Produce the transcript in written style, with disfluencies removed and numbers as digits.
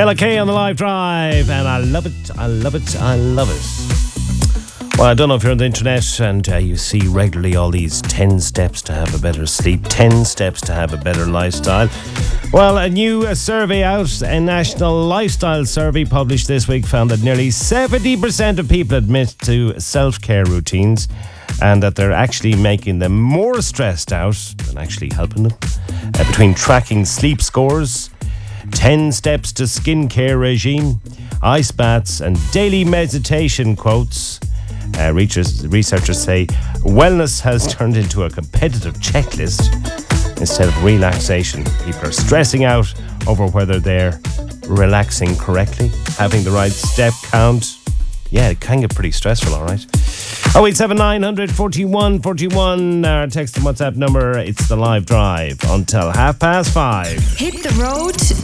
LK on the live drive, and I love it, I love it, I love it. Well, I don't know if you're on the internet and you see regularly all these 10 steps to have a better sleep, 10 steps to have a better lifestyle. Well, a new survey out, a national lifestyle survey published this week, found that nearly 70% of people admit to self-care routines and that they're actually making them more stressed out than actually helping them. Between tracking sleep scores, 10 steps to skincare regime, ice baths and daily meditation quotes, researchers say wellness has turned into a competitive checklist instead of relaxation. People are stressing out over whether they're relaxing correctly, having the right step count. Yeah, it can get pretty stressful, all right. 0879 100 41 41, our text and WhatsApp number. It's the live drive until 5:30. Hit the road